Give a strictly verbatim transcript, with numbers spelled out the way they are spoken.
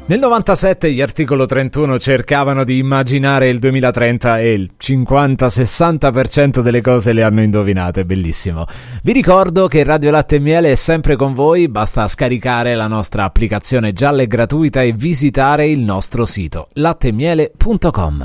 Nel novantasette gli Articolo trentuno cercavano di immaginare il duemilatrenta e il cinquanta sessanta per cento delle cose le hanno indovinate, bellissimo. Vi ricordo che Radio Latte e Miele è sempre con voi, basta scaricare la nostra applicazione gialla e gratuita e visitare il nostro sito latte e miele punto com.